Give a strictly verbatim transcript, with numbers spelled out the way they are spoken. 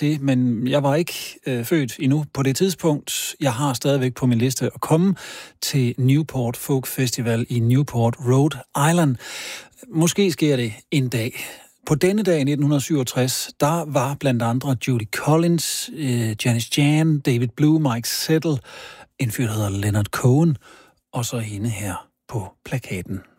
til, men jeg var ikke øh, født endnu på det tidspunkt. Jeg har stadigvæk på min liste at komme til Newport Folk Festival i Newport, Rhode Island. Måske sker det en dag. På denne dag i nitten syvogtres, der var blandt andre Judy Collins, øh, Janis Jan, David Blue, Mike Settle, en fyr, der hedder Leonard Cohen, og så hende her på plakaten.